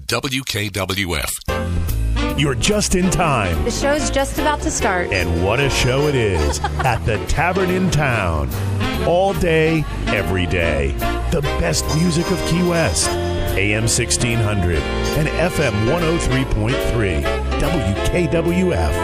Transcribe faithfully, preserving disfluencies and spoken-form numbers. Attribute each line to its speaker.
Speaker 1: W K W F.
Speaker 2: You're just in time.
Speaker 3: The show's just about to start.
Speaker 2: And what a show it is at the Tavern in Town. All day, every day. The best music of Key West. A M sixteen hundred and F M one oh three point three. W K W F.